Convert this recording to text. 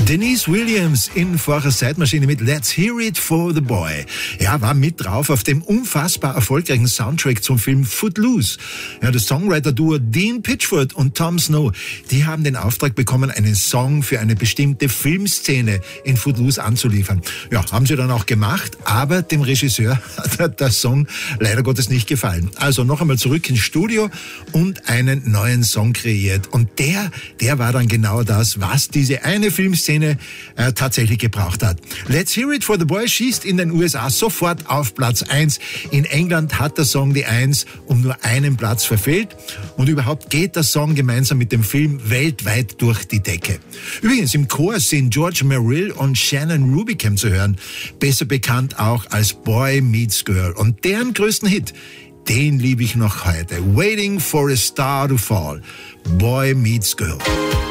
Denise Williams in Vorchers Zeitmaschine mit Let's Hear It for the Boy. Ja, war mit drauf auf dem unfassbar erfolgreichen Soundtrack zum Film Footloose. Ja, das Songwriter-Duo Dean Pitchford und Tom Snow, die haben den Auftrag bekommen, einen Song für eine bestimmte Filmszene in Footloose anzuliefern. Ja, haben sie dann auch gemacht, aber dem Regisseur hat der Song leider Gottes nicht gefallen. Also noch einmal zurück ins Studio und einen neuen Song kreiert. Und der war dann genau das, was diese eine Filmszene tatsächlich gebraucht hat. Let's Hear It for the Boy schießt in den USA sofort auf Platz 1. In England hat der Song die 1 um nur einen Platz verfehlt. Und überhaupt geht der Song gemeinsam mit dem Film weltweit durch die Decke. Übrigens, im Chor sind George Merrill und Shannon Rubicam zu hören. Besser bekannt auch als Boy Meets Girl. Und deren größten Hit, den liebe ich noch heute. Waiting for a Star to Fall. Boy Meets Girl.